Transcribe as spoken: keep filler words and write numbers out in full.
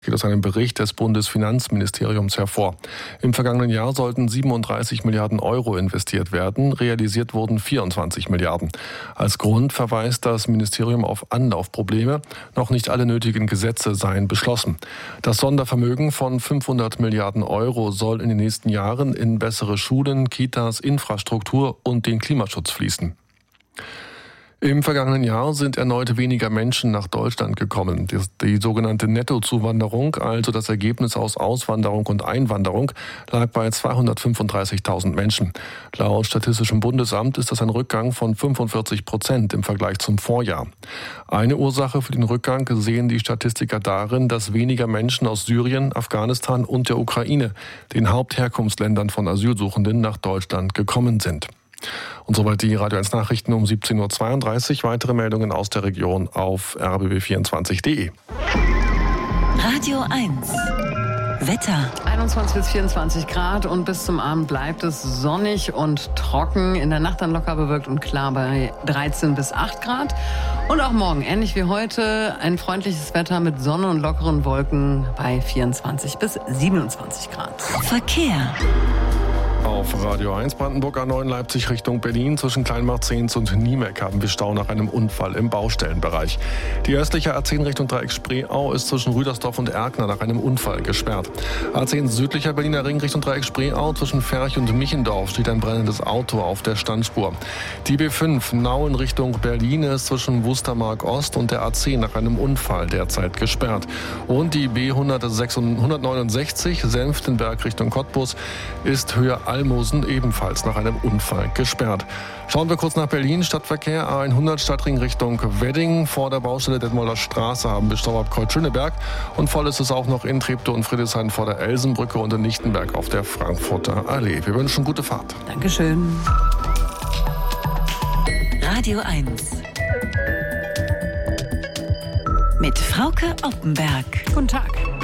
geht aus einem Bericht des Bundesfinanzministeriums hervor. Im vergangenen Jahr sollten siebenunddreißig Milliarden Euro investiert werden, realisiert wurden vierundzwanzig Milliarden. Als Grund verweist das Ministerium auf Anlaufprobleme. Noch nicht alle nötigen Gesetze seien beschlossen. Das Sondervermögen von fünfhundert Milliarden Euro soll in den nächsten Jahren in bessere Schulen, Kitas, Infrastruktur und den Klimaschutz fließen. Im vergangenen Jahr sind erneut weniger Menschen nach Deutschland gekommen. Die, die sogenannte Nettozuwanderung, also das Ergebnis aus Auswanderung und Einwanderung, lag bei zweihundertfünfunddreißigtausend Menschen. Laut Statistischem Bundesamt ist das ein Rückgang von fünfundvierzig Prozent im Vergleich zum Vorjahr. Eine Ursache für den Rückgang sehen die Statistiker darin, dass weniger Menschen aus Syrien, Afghanistan und der Ukraine, den Hauptherkunftsländern von Asylsuchenden, nach Deutschland gekommen sind. Und soweit die Radio eins Nachrichten um siebzehn Uhr zweiunddreißig. Weitere Meldungen aus der Region auf r b b vierundzwanzig punkt d e. Radio eins. Wetter. einundzwanzig bis vierundzwanzig Grad und bis zum Abend bleibt es sonnig und trocken. In der Nacht dann locker bewölkt und klar bei dreizehn bis acht Grad. Und auch morgen, ähnlich wie heute, ein freundliches Wetter mit Sonne und lockeren Wolken bei vierundzwanzig bis siebenundzwanzig Grad. Verkehr. Auf Radio eins Brandenburg A neun Leipzig Richtung Berlin zwischen Kleinmachzehns und Niemeck haben wir Stau nach einem Unfall im Baustellenbereich. Die östliche A zehn Richtung Dreieck Spreeau ist zwischen Rüdersdorf und Erkner nach einem Unfall gesperrt. A zehn südlicher Berliner Ring Richtung Dreieck Spreeau zwischen Ferch und Michendorf steht ein brennendes Auto auf der Standspur. Die B fünf Nauen Richtung Berlin ist zwischen Wustermark Ost und der A zehn nach einem Unfall derzeit gesperrt. Und die B hundertneunundsechzig Senftenberg Richtung Cottbus ist Höhe Almosen ebenfalls nach einem Unfall gesperrt. Schauen wir kurz nach Berlin. Stadtverkehr A hundert Stadtring Richtung Wedding. Vor der Baustelle Detmolder Straße haben wir Stau ab Kreuz-Schöneberg. Und voll ist es auch noch in Treptow und Friedrichshain vor der Elsenbrücke und in Lichtenberg auf der Frankfurter Allee. Wir wünschen gute Fahrt. Dankeschön. Radio eins. Mit Frauke Oppenberg. Guten Tag.